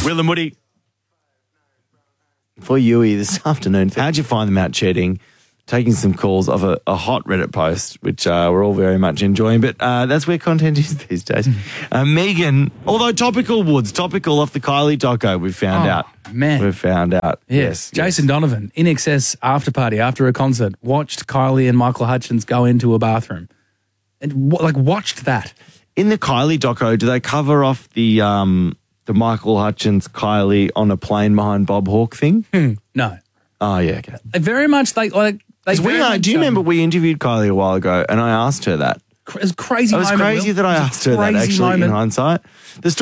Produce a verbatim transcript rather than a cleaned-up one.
Will and Woody. For Yui this afternoon, how'd you find them out cheating? Taking some calls off a, a hot Reddit post, which uh, we're all very much enjoying, but uh, that's where content is these days. Uh, Megan, although topical, Woods, topical off the Kylie doco, we've found Oh, out. man. We've found out. Yes. Yes. Jason Donovan, In Excess after party, after a concert, watched Kylie and Michael Hutchins go into a bathroom. And wa- like watched that. In the Kylie doco, do they cover off the um, the Michael Hutchins, Kylie on a plane behind Bob Hawke thing? No. Oh, yeah, okay. They very much like like they 'Cause we very are, much, do you um, remember we interviewed Kylie a while ago and I asked her that? It was crazy It was moment, crazy Will. that I It was a asked her that crazy actually moment. in hindsight. The story